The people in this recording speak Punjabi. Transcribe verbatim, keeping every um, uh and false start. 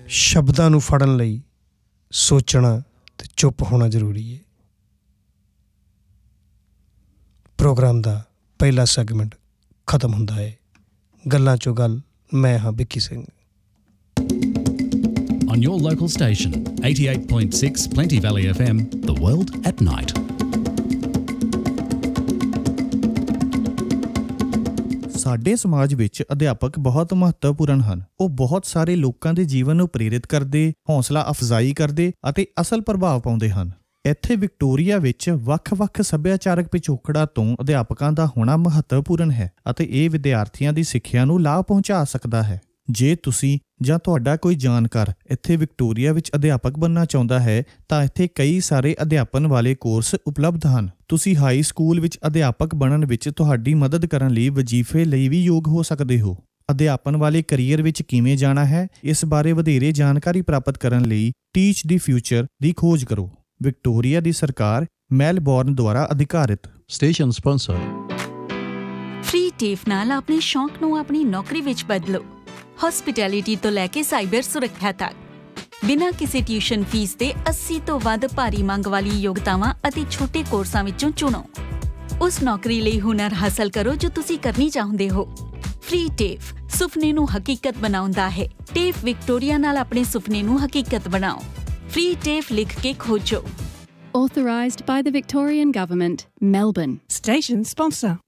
ਸ਼ਬਦਾਂ ਨੂੰ ਫੜਨ ਲਈ ਸੋਚਣਾ ਤੇ ਚੁੱਪ ਹੋਣਾ ਜ਼ਰੂਰੀ ਹੈ। ਪ੍ਰੋਗਰਾਮ ਦਾ ਪਹਿਲਾ ਸੈਗਮੈਂਟ ਖਤਮ ਹੁੰਦਾ ਹੈ। ਗੱਲਾਂ 'ਚੋਂ ਗੱਲ, ਮੈਂ ਹਾਂ Vicky Singh. On your local station, eighty-eight point six Plenty Valley F M, the world at night. ਸਾਡੇ ਸਮਾਜ ਵਿੱਚ ਅਧਿਆਪਕ ਬਹੁਤ ਮਹੱਤਵਪੂਰਨ ਹਨ। ਉਹ ਬਹੁਤ ਸਾਰੇ ਲੋਕਾਂ ਦੇ ਜੀਵਨ ਨੂੰ ਪ੍ਰੇਰਿਤ ਕਰਦੇ, ਹੌਸਲਾ ਅਫਜ਼ਾਈ ਕਰਦੇ ਅਤੇ ਅਸਲ ਪ੍ਰਭਾਵ ਪਾਉਂਦੇ ਹਨ। ਇੱਥੇ ਵਿਕਟੋਰੀਆ ਵਿੱਚ ਵੱਖ-ਵੱਖ ਸੱਭਿਆਚਾਰਕ ਪਿਛੋਕੜਾਂ ਤੋਂ ਅਧਿਆਪਕਾਂ ਦਾ ਹੋਣਾ ਮਹੱਤਵਪੂਰਨ ਹੈ ਅਤੇ ਇਹ ਵਿਦਿਆਰਥੀਆਂ ਦੀ ਸਿੱਖਿਆ ਨੂੰ ਲਾਭ ਪਹੁੰਚਾ ਸਕਦਾ ਹੈ। ਜੇ ਤੁਸੀਂ ਜਾਂ ਤੁਹਾਡਾ ਕੋਈ ਜਾਣਕਾਰ ਇੱਥੇ ਵਿਕਟੋਰੀਆ ਵਿੱਚ ਅਧਿਆਪਕ ਬਣਨਾ ਚਾਹੁੰਦਾ ਹੈ ਤਾਂ ਇੱਥੇ ਕਈ ਸਾਰੇ ਅਧਿਆਪਨ ਵਾਲੇ ਕੋਰਸ ਉਪਲਬਧ ਹਨ। ਤੁਸੀਂ ਹਾਈ ਸਕੂਲ ਵਿੱਚ ਅਧਿਆਪਕ ਬਣਨ ਵਿੱਚ ਤੁਹਾਡੀ ਮਦਦ ਕਰਨ ਲਈ ਵਜ਼ੀਫੇ ਲਈ ਵੀ ਯੋਗ ਹੋ ਸਕਦੇ ਹੋ। ਅਧਿਆਪਨ ਵਾਲੇ ਕਰੀਅਰ ਵਿੱਚ ਕਿਵੇਂ ਜਾਣਾ ਹੈ, ਇਸ ਬਾਰੇ ਵਧੇਰੇ ਜਾਣਕਾਰੀ ਪ੍ਰਾਪਤ ਕਰਨ ਲਈ ਟੀਚ ਦੀ ਫਿਊਚਰ ਦੀ ਖੋਜ ਕਰੋ। ਵਿਕਟੋਰੀਆ ਦੀ ਸਰਕਾਰ, ਮੈਲਬੌਰਨ ਦੁਆਰਾ ਅਧਿਕਾਰਿਤ। Station sponsor. ਫ੍ਰੀ ਟੇਫ ਨਾਲ ਆਪਣੇ ਸ਼ੌਂਕ ਨੂੰ ਆਪਣੀ ਨੌਕਰੀ ਵਿੱਚ ਬਦਲੋ। ਹੌਸਪਿਟੈਲਿਟੀ ਤੋਂ ਲੈ ਕੇ ਸਾਈਬਰ ਸੁਰੱਖਿਆ ਤੱਕ ਬਿਨਾਂ ਕਿਸੇ ਟਿਊਸ਼ਨ ਫੀਸ ਦੇ ਅੱਸੀ ਤੋਂ ਵੱਧ ਭਾਰੀ ਮੰਗ ਵਾਲੀ ਯੋਗਤਾਵਾਂ ਅਤੇ ਛੋਟੇ ਕੋਰਸਾਂ ਵਿੱਚੋਂ ਚੁਣੋ। ਉਸ ਨੌਕਰੀ ਲਈ ਹੁਨਰ ਹਾਸਲ ਕਰੋ ਜੋ ਤੁਸੀਂ ਕਰਨੀ ਚਾਹੁੰਦੇ ਹੋ। ਫ੍ਰੀ ਟੇਫ ਸੁਪਨੇ ਨੂੰ ਹਕੀਕਤ ਬਣਾਉਂਦਾ ਹੈ। ਟੇਫ ਵਿਕਟੋਰੀਆ ਨਾਲ ਆਪਣੇ ਸੁਪਨੇ ਨੂੰ ਹਕੀਕਤ ਬਣਾਓ। ਫ੍ਰੀ ਟੇਫ ਲਿਖ ਕੇ ਖੋਜੋ। Authorised by the Victorian Government, Melbourne. Station sponsor.